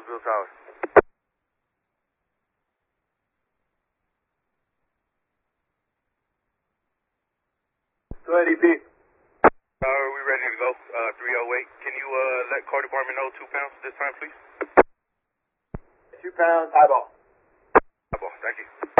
Roseville Tower. 280 feet. We ready to go. 308. Can you let car department know 2 pounds this time, please? 2 pounds, eyeball. Eyeball, thank you.